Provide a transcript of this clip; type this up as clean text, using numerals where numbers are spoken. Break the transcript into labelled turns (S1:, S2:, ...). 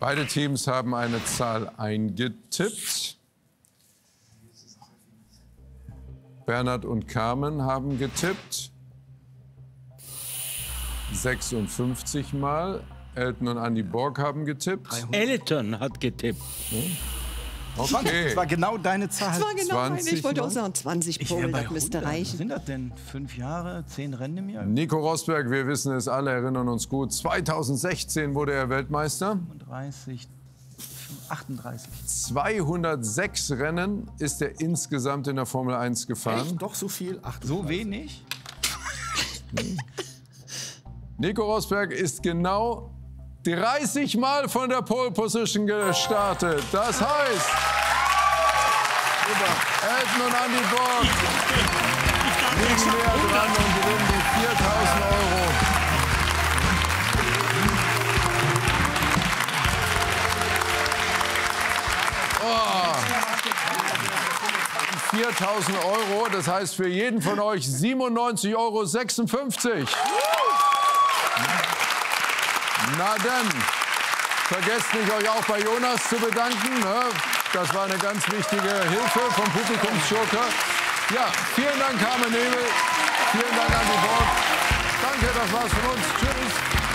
S1: Beide Teams haben eine Zahl eingetippt. Bernhard und Carmen haben getippt. 56 Mal. Elton und Andy Borg haben getippt.
S2: Elton hat getippt.
S1: Okay.
S3: Das war genau deine Zahl.
S4: Das war genau meine.
S1: 20
S4: Ich wollte auch
S1: Mal.
S4: sagen, 20 Punkte, das müsste
S3: Was
S4: reichen.
S3: sind das denn? 5 Jahre, 10 Rennen im Jahr?
S1: Nico Rosberg, wir wissen es alle, erinnern uns gut. 2016 wurde er Weltmeister.
S3: 35, 38.
S1: 206 Rennen ist er insgesamt in der Formel 1 gefahren.
S5: Echt? Doch so viel? Ach,
S3: So wenig?
S1: Nico Rosberg ist genau 30 Mal von der Pole Position gestartet. Das heißt, Elton und Andy Borg liegen näher dran und gewinnen die 4.000 Euro. Oh. 4.000 Euro, das heißt für jeden von euch 97,56 Euro. Na dann, vergesst nicht, euch auch bei Jonas zu bedanken. Ne? Das war eine ganz wichtige Hilfe vom Publikumsjoker. Ja, vielen Dank, Carmen Nebel. Vielen Dank, Andy Borg. Danke, das war's von uns. Tschüss.